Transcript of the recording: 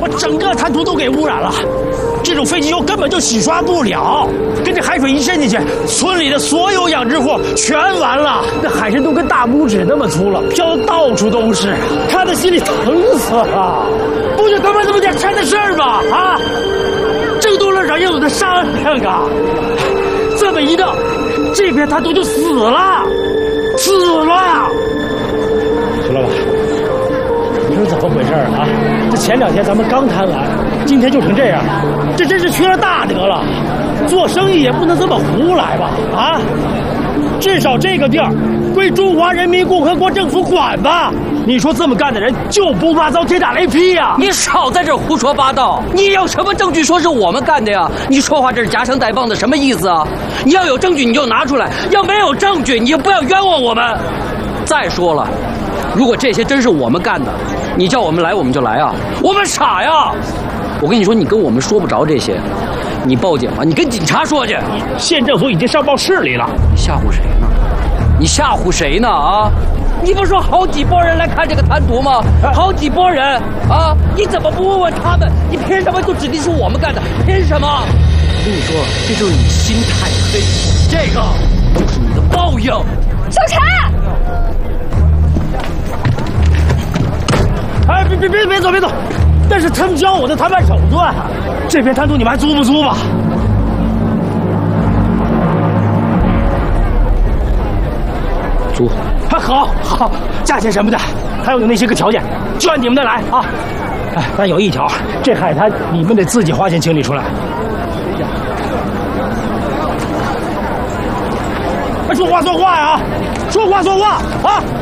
整个滩涂都给污染了。这种废弃油根本就洗刷不了，跟这海水一渗进去，村里的所有养殖户全完了。那海参都跟大拇指那么粗了，飘的到处都是，看得心里疼死了。不就他妈这么点钱的事儿吗？啊，这么多人让有的商量啊，这么一弄，这片滩涂就死了，死了。徐老板，你说怎么回事啊？这前2天咱们刚谈完，今天就成这样，这真是缺了大德了。做生意也不能这么胡来吧？啊，至少这个地儿归中华人民共和国政府管吧？你说这么干的人就不怕遭天打雷劈呀？ 你少在这胡说八道！你有什么证据说是我们干的呀？你说话这是夹生带棒的，什么意思啊？你要有证据你就拿出来，要没有证据你就不要冤枉我们。再说了，如果这些真是我们干的，你叫我们来我们就来啊？我们傻呀！我跟你说，你跟我们说不着这些，你报警吧，你跟警察说去。 县政府已经上报市里了。 吓唬谁呢？你吓唬谁呢？啊！你不说好几拨人来看这个滩涂吗？好几拨人啊！你怎么不问问他们？你凭什么就指定是我们干的？凭什么？我跟你说，这就是你心太黑，这个就是你的报应。 小陈！ 哎，别走！那是他们教我的谈判手段。这片滩涂你们还租不租吧？ 租。 好，价钱什么的，还有那些个条件，就按你们的来啊！哎，但有一条，这海滩你们得自己花钱清理出来。说话算话呀！说话算话啊！